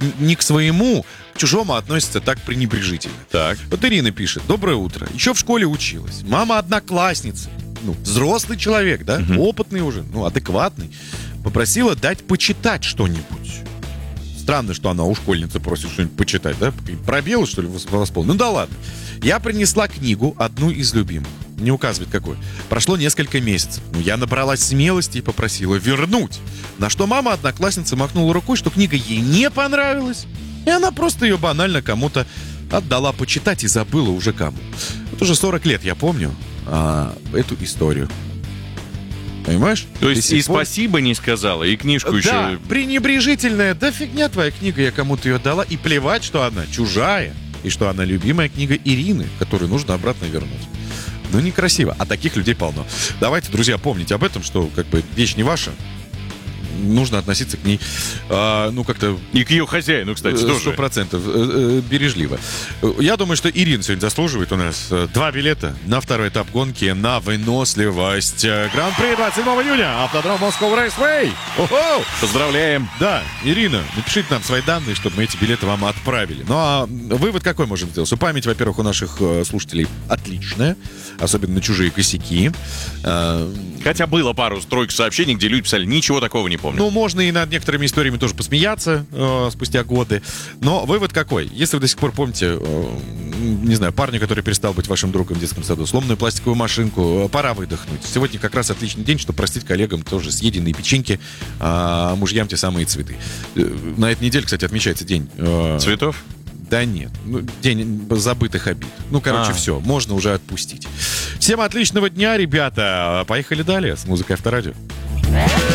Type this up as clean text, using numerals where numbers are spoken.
не к своему, к чужому относится так пренебрежительно. Так. Вот Ирина пишет: доброе утро. Еще в школе училась. Мама одноклассница. Взрослый человек, да? Опытный уже, адекватный. Попросила дать почитать что-нибудь. Странно, что она у школьницы просит что-нибудь почитать, да? Пробел, что ли, восполнил? Ну да ладно. Я принесла книгу, одну из любимых. Не указывает какой. Прошло несколько месяцев. Я набралась смелости и попросила вернуть. На что мама одноклассницы махнула рукой, что книга ей не понравилась. И она просто ее банально кому-то отдала почитать и забыла уже кому. Вот уже 40 лет я помню эту историю. Понимаешь? То есть и спасибо не сказала, и книжку еще... Да, пренебрежительная. Да фигня твоя книга, я кому-то ее дала. И плевать, что она чужая. И что она любимая книга Ирины, которую нужно обратно вернуть. Ну, некрасиво. А таких людей полно. Давайте, друзья, помните об этом, что вещь не ваша. Нужно относиться к ней, как-то... И к ее хозяину, кстати, тоже. 100% бережливо. Я думаю, что Ирина сегодня заслуживает у нас 2 билета на второй этап гонки на выносливость. Гран-при 27 июня. Автодром Moscow Raceway. О-хо! Поздравляем. Да, Ирина, напишите нам свои данные, чтобы мы эти билеты вам отправили. Ну, а вывод какой можем сделать? Что память, во-первых, у наших слушателей отличная, особенно на чужие косяки. Хотя было пару стройк сообщений, где люди писали: ничего такого не помню. Ну, можно и над некоторыми историями тоже посмеяться спустя годы. Но вывод какой? Если вы до сих пор помните, не знаю, парня, который перестал быть вашим другом в детском саду, сломанную пластиковую машинку, пора выдохнуть. Сегодня как раз отличный день, чтобы простить коллегам тоже съеденные печеньки, а мужьям те самые цветы. На этой неделе, кстати, отмечается день... Цветов? Да нет, день забытых обид. Все, можно уже отпустить. Всем отличного дня, ребята. Поехали далее с музыкой Авторадио.